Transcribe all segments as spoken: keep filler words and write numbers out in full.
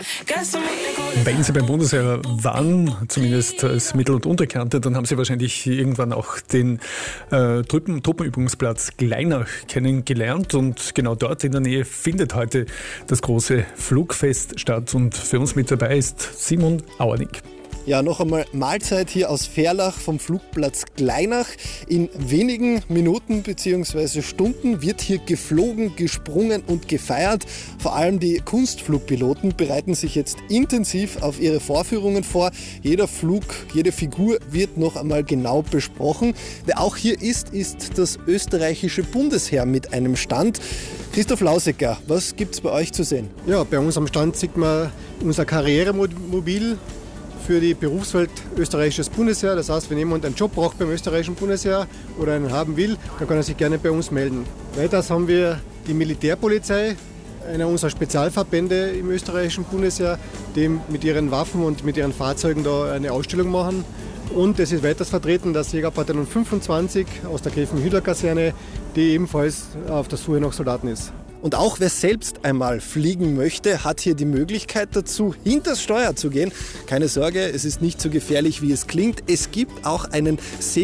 Wenn Sie beim Bundesheer waren, zumindest als Mittel- und Unterkante, dann haben Sie wahrscheinlich irgendwann auch den äh, Truppen- Truppenübungsplatz Gleinach kennengelernt. Und genau dort in der Nähe findet heute das große Flugfest statt. Und für uns mit dabei ist Simon Auernick. Ja, noch einmal Mahlzeit hier aus Verlach vom Flugplatz Gleinach. In wenigen Minuten bzw. Stunden wird hier geflogen, gesprungen und gefeiert. Vor allem die Kunstflugpiloten bereiten sich jetzt intensiv auf ihre Vorführungen vor. Jeder Flug, jede Figur wird noch einmal genau besprochen. Wer auch hier ist, ist das österreichische Bundesheer mit einem Stand. Christoph Lausecker, was gibt es bei euch zu sehen? Ja, bei uns am Stand sieht man unser Karrieremobil für die Berufswelt österreichisches Bundesheer. Das heißt, wenn jemand einen Job braucht beim österreichischen Bundesheer oder einen haben will, dann kann er sich gerne bei uns melden. Weiters haben wir die Militärpolizei, einer unserer Spezialverbände im österreichischen Bundesheer, die mit ihren Waffen und mit ihren Fahrzeugen da eine Ausstellung machen. Und es ist weiters vertreten das Jägerbataillon fünfundzwanzig aus der Gräfenhüller-Kaserne, die ebenfalls auf der Suche nach Soldaten ist. Und auch wer selbst einmal fliegen möchte, hat hier die Möglichkeit dazu, hinters Steuer zu gehen. Keine Sorge, es ist nicht so gefährlich, wie es klingt. Es gibt auch einen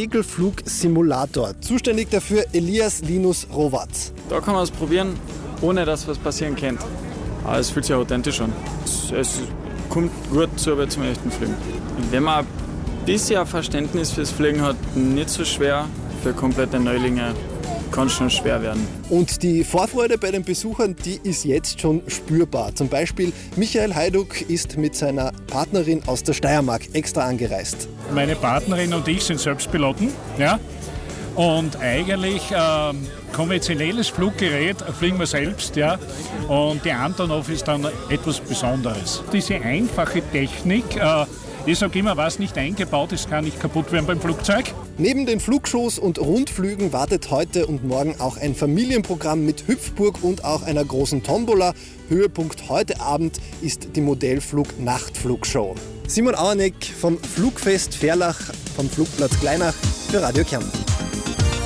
Segelflugsimulator. Zuständig dafür Elias Linus Rowatz. Da kann man es probieren, ohne dass was passieren könnte. Aber es fühlt sich authentisch an. Es, es kommt gut zu zum echten Fliegen. Wenn man ein bisschen Verständnis fürs Fliegen hat, nicht so schwer. Für komplette Neulinge kann schon schwer werden. Und die Vorfreude bei den Besuchern, die ist jetzt schon spürbar. Zum Beispiel Michael Heiduck ist mit seiner Partnerin aus der Steiermark extra angereist. Meine Partnerin und ich sind selbst Piloten. Ja? Und eigentlich ähm, konventionelles Fluggerät fliegen wir selbst. Ja? Und die Antonov ist dann etwas Besonderes. Diese einfache Technik, äh, ich sage immer, was nicht eingebaut ist, kann nicht kaputt werden beim Flugzeug. Neben den Flugshows und Rundflügen wartet heute und morgen auch ein Familienprogramm mit Hüpfburg und auch einer großen Tombola. Höhepunkt heute Abend ist die Modellflug-Nachtflugshow. Simon Auernick vom Flugfest Verlach vom Flugplatz Gleinach für Radio Kärnten.